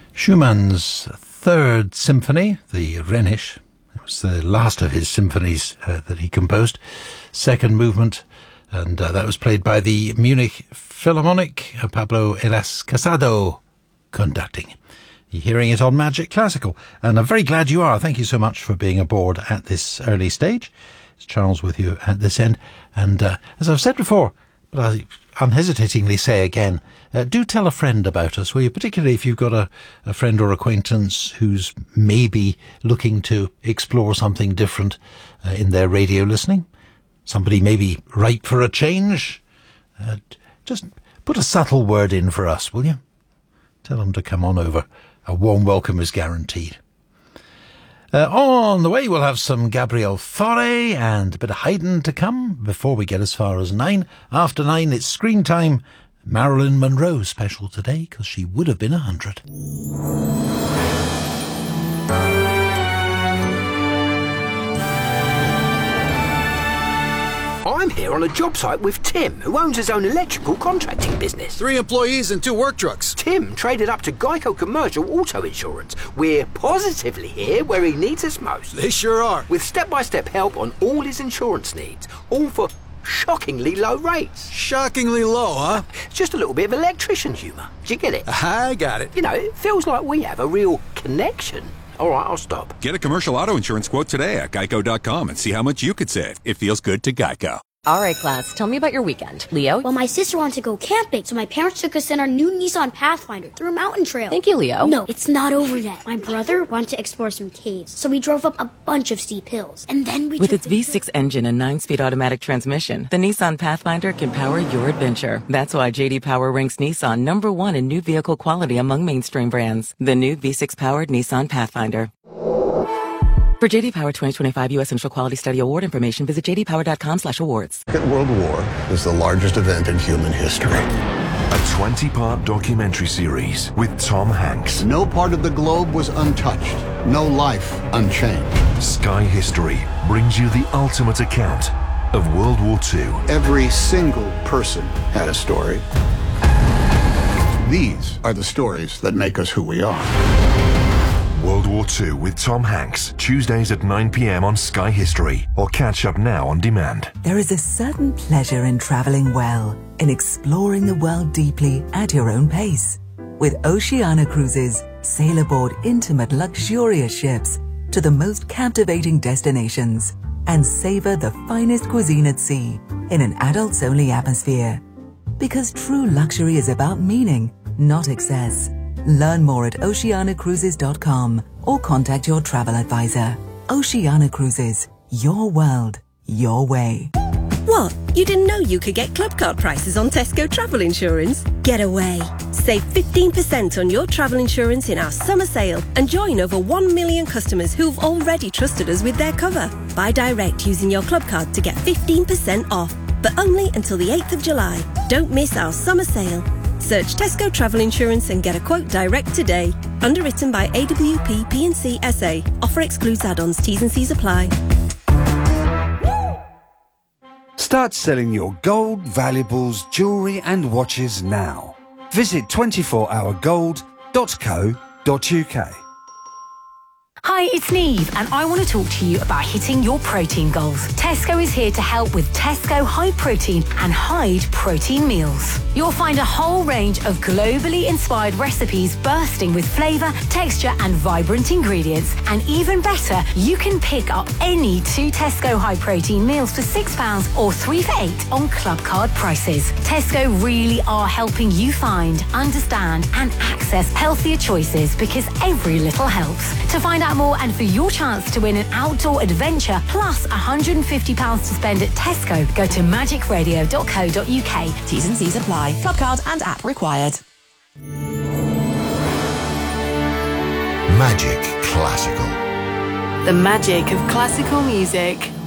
Schumann's Third Symphony, the Rhenish. It was the last of his symphonies that he composed. Second movement, and that was played by the Munich Philharmonic, Pablo Elas Casado conducting. You're hearing it on Magic Classical, and I'm very glad you are. Thank you so much for being aboard at this early stage. It's Charles with you at this end, and as I've said before, but I unhesitatingly say again, do tell a friend about us, will you? Particularly if you've got a friend or acquaintance who's maybe looking to explore something different in their radio listening. Somebody maybe ripe for a change. Just put a subtle word in for us, will you? Tell them to come on over. A warm welcome is guaranteed. On the way, we'll have some Gabriel Fauré and a bit of Haydn to come before we get as far as 9. After 9, it's Screen Time. Marilyn Monroe special today, because she would have been 100. I'm here on a job site with Tim, who owns his own electrical contracting business. 3 employees and 2 work trucks. Tim traded up to Geico Commercial Auto Insurance. We're positively here where he needs us most. They sure are. With step-by-step help on all his insurance needs, all for shockingly low rates. Shockingly low, huh? Just a little bit of electrician humour. Do you get it? I got it. You know, it feels like we have a real connection. All right, I'll stop. Get a commercial auto insurance quote today at geico.com and see how much you could save. It feels good to Geico. All right, class, tell me about your weekend. Leo? Well, my sister wanted to go camping, so my parents took us in our new Nissan Pathfinder through a mountain trail. Thank you, Leo. No, it's not over yet. My brother wanted to explore some caves, so we drove up a bunch of steep hills. And then we With its V6 engine and 9-speed automatic transmission, the Nissan Pathfinder can power your adventure. That's why J.D. Power ranks Nissan #1 in new vehicle quality among mainstream brands. The new V6-powered Nissan Pathfinder. For J.D. Power 2025 U.S. Initial Quality Study Award information, visit jdpower.com/awards. Second World War is the largest event in human history. A 20-part documentary series with Tom Hanks. No part of the globe was untouched. No life unchanged. Sky History brings you the ultimate account of World War II. Every single person had a story. These are the stories that make us who we are. World War II with Tom Hanks, Tuesdays at 9 p.m. on Sky History, or catch up now on demand. There is a certain pleasure in traveling well, in exploring the world deeply at your own pace. With Oceania Cruises, sail aboard intimate, luxurious ships to the most captivating destinations and savor the finest cuisine at sea in an adults-only atmosphere. Because true luxury is about meaning, not excess. Learn more at oceanacruises.com or contact your travel advisor. Oceania Cruises, your world, your way. What? You didn't know you could get club card prices on Tesco travel insurance? Get away. Save 15% on your travel insurance in our summer sale and join over 1 million customers who've already trusted us with their cover. Buy direct using your club card to get 15% off, but only until the 8th of July. Don't miss our summer sale. Search Tesco Travel Insurance and get a quote direct today. Underwritten by AWP P&C SA. Offer excludes add-ons. T's and C's apply. Start selling your gold, valuables, jewellery and watches now. Visit 24hourgold.co.uk. Hi, it's Neve, and I want to talk to you about hitting your protein goals. Tesco is here to help with Tesco High Protein and Hyde Protein Meals. You'll find a whole range of globally inspired recipes bursting with flavour, texture and vibrant ingredients. And even better, you can pick up any 2 Tesco High Protein meals for £6 or 3 for £8 on club card prices. Tesco really are helping you find, understand and access healthier choices, because every little helps. To find out more and for your chance to win an outdoor adventure plus £150 to spend at Tesco, go to magicradio.co.uk. T's and C's apply. Club card and app required. Magic Classical. The magic of classical music.